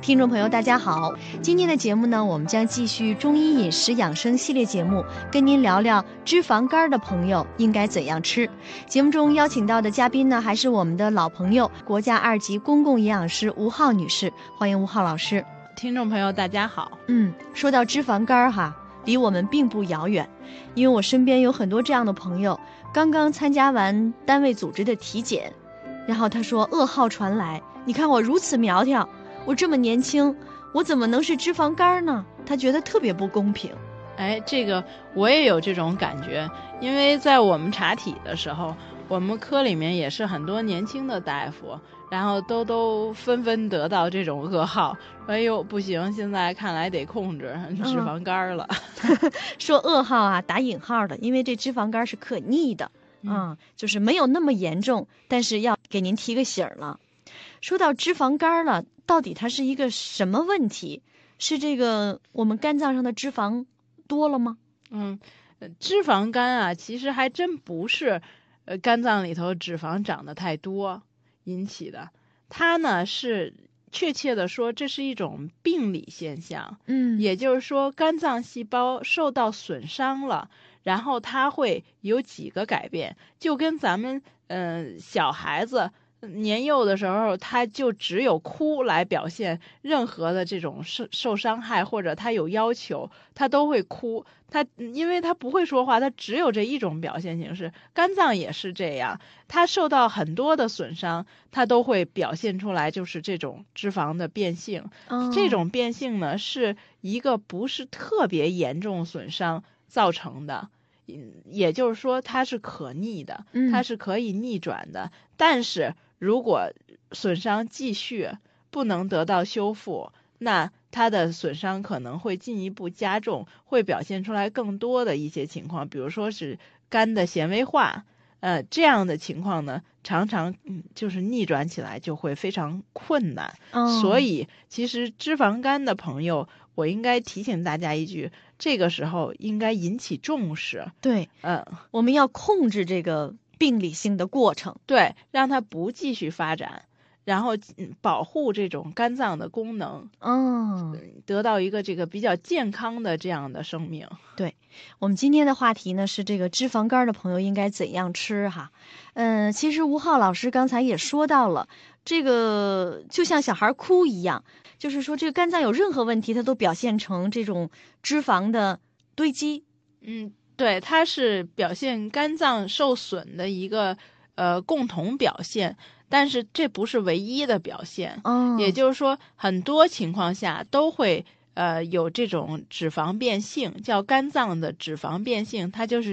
听众朋友大家好，今天的节目呢，我们将继续中医饮食养生系列节目，跟您聊聊脂肪肝的朋友应该怎样吃。节目中邀请到的嘉宾呢，还是我们的老朋友，国家2级公共营养师吴浩女士，欢迎吴浩老师。 听众朋友大家好。 说到脂肪肝哈，离我们并不遥远，因为我身边有很多这样的朋友，刚刚参加完单位组织的体检，然后他说噩耗传来，你看我如此苗条，我这么年轻，我怎么能是脂肪肝呢？他觉得特别不公平。 这个我也有这种感觉，因为在我们查体的时候，我们科里面也是很多年轻的大夫，然后都纷纷得到这种噩耗，哎呦不行，现在看来得控制脂肪肝了。 说噩耗啊，打引号的，因为这脂肪肝是可逆的，就是没有那么严重，但是要给您提个醒了。说到脂肪肝了，到底它是一个什么问题？是这个我们肝脏上的脂肪多了吗？ 脂肪肝啊，其实还真不是肝脏里头脂肪长得太多引起的，它呢是确切的说，这是一种病理现象。也就是说肝脏细胞受到损伤了，然后它会有几个改变，就跟咱们小孩子年幼的时候，他就只有哭来表现任何的这种受伤害，或者他有要求，他都会哭。因为他不会说话，他只有这一种表现形式。肝脏也是这样，他受到很多的损伤，他都会表现出来，就是这种脂肪的变性。这种变性呢，是一个不是特别严重损伤造成的。也就是说它是可逆的，它是可以逆转的，但是如果损伤继续不能得到修复，那它的损伤可能会进一步加重，会表现出来更多的一些情况，比如说是肝的纤维化，这样的情况呢，常常就是逆转起来就会非常困难。所以其实脂肪肝的朋友，我应该提醒大家一句，这个时候应该引起重视。 对，我们要控制这个病理性的过程， 对，让它不继续发展，然后保护这种肝脏的功能，得到一个这个比较健康的这样的生命。 对，我们今天的话题呢是这个脂肪肝的朋友应该怎样吃哈。其实吴浩老师刚才也说到了，这个就像小孩哭一样，就是说这个肝脏有任何问题，它都表现成这种脂肪的堆积。 对，它是表现肝脏受损的一个共同表现，但是这不是唯一的表现。也就是说很多情况下都会有这种脂肪变性，叫肝脏的脂肪变性，它就是